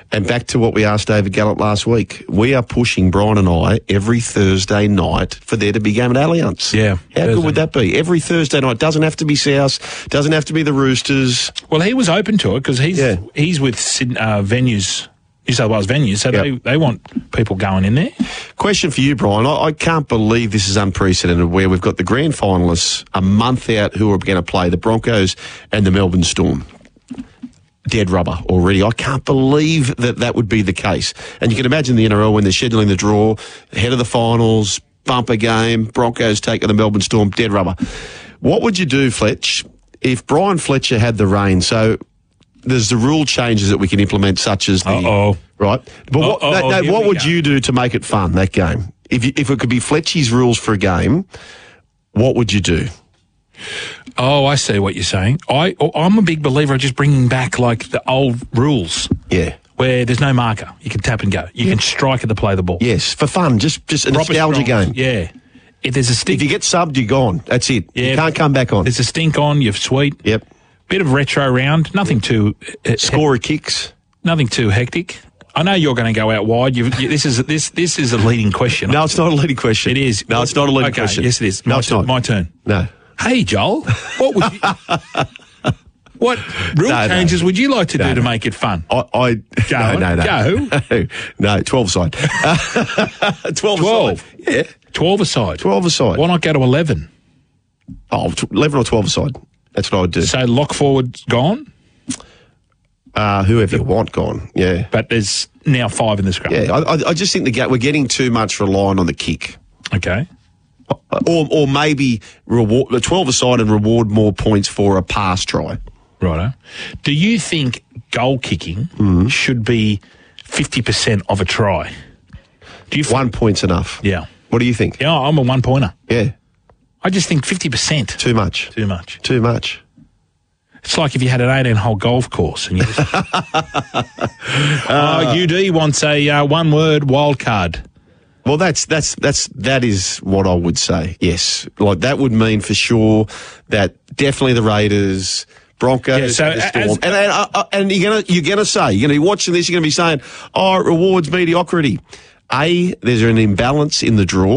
And back to what we asked David Gallop last week. We are pushing, Brian and I, every Thursday night for there to be game at Allianz. Yeah. How good would that be? Every Thursday night. Doesn't have to be South. Doesn't have to be the Roosters. Well, he was open to it because he's with venues, New South Wales venues, so they want people going in there. Question for you, Brian. I can't believe this is unprecedented where we've got the grand finalists a month out who are going to play the Broncos and the Melbourne Storm. Dead rubber already. I can't believe that would be the case. And you can imagine the NRL when they're scheduling the draw, ahead of the finals, bumper game, Broncos taking the Melbourne Storm, dead rubber. What would you do, Fletch, if Brian Fletcher had the reins? So there's the rule changes that we can implement, such as the... Right? But what would you do to make it fun, that game? If it could be Fletchy's rules for a game, what would you do? Oh, I see what you're saying. I'm a big believer of just bringing back, like, the old rules. Yeah. Where there's no marker. You can tap and go. You can strike at the play of the ball. Yes, for fun. Just a nostalgia game. Yeah. If there's a stink... If you get subbed, you're gone. That's it. Yeah, you can't come back on. There's a stink on, you're sweet. Yep. Bit of retro round. Nothing too... Scorer kicks. Nothing too hectic. I know you're going to go out wide. This is a leading question. No, it's not a leading question. It is. No, it's not a leading question. Yes, it is. No, it's not. My turn. No. Hey, Joel, what would you... What rule changes would you like to do to make it fun? Go. 12 aside. 12 aside. Yeah. 12 aside. 12 aside. Why not go to 11? Oh, 11 or 12 aside. That's what I would do. So lock forward gone? Whoever you want gone, yeah. But there's now 5 in the scrum. Yeah, I just think we're getting too much reliant on the kick. Okay. Or maybe reward the 12 aside and reward more points for a pass try. Righto. Do you think goal kicking should be 50% of a try? Do you 1 point's enough. Yeah. What do you think? Yeah, I'm a 1-pointer. Yeah. I just think 50%. Too much. Too much. Too much. It's like if you had an 18-hole golf course and you just... UD wants a one-word wild card. Well, that is what I would say. Yes, like that would mean for sure that definitely the Raiders, Broncos, the Storm, and you're gonna be watching this. You're gonna be saying, "Oh, it rewards mediocrity." There's an imbalance in the draw.